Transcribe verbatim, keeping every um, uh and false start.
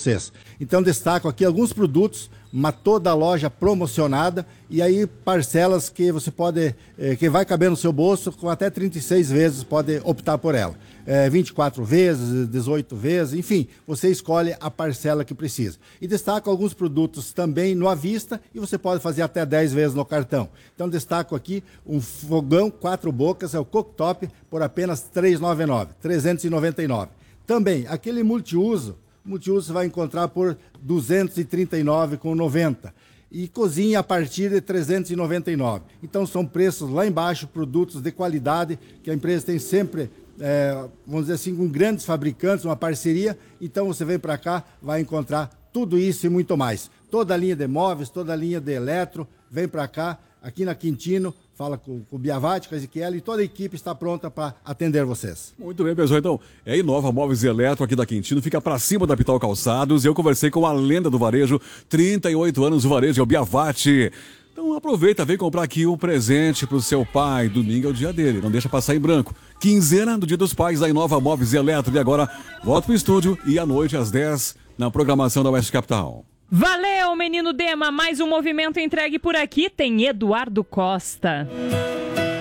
vocês. Então destaco aqui alguns produtos, uma toda a loja promocionada e aí parcelas que você pode, eh, que vai caber no seu bolso com até trinta e seis vezes, pode optar por ela. É, vinte e quatro vezes, dezoito vezes, enfim, você escolhe a parcela que precisa. E destaco alguns produtos também no à vista e você pode fazer até dez vezes no cartão. Então destaco aqui um fogão quatro bocas, é o cooktop, por apenas trezentos e noventa e nove reais, trezentos e noventa e nove reais. Também aquele multiuso, multiuso você vai encontrar por duzentos e trinta e nove reais com noventa centavos. E cozinha a partir de trezentos e noventa e nove reais. Então são preços lá embaixo, produtos de qualidade que a empresa tem sempre, é, vamos dizer assim, com grandes fabricantes, uma parceria. Então você vem para cá, vai encontrar tudo isso e muito mais. Toda a linha de móveis, toda a linha de eletro, vem para cá, aqui na Quintino, fala com, com o Biavati, com a Ezequiel, e toda a equipe está pronta para atender vocês. Muito bem, pessoal. Então, é Inova Móveis e Eletro aqui da Quintino, fica para cima da Pital Calçados. Eu conversei com a lenda do varejo, trinta e oito anos do varejo, é o Biavati. Então aproveita, vem comprar aqui um presente pro seu pai. Domingo é o dia dele, não deixa passar em branco. Quinzena do Dia dos Pais da Inova Móveis e Eletro. E agora, volta pro estúdio e à noite às dez na programação da Oeste Capital. Valeu, menino Dema. Mais um movimento entregue por aqui. Tem Eduardo Costa.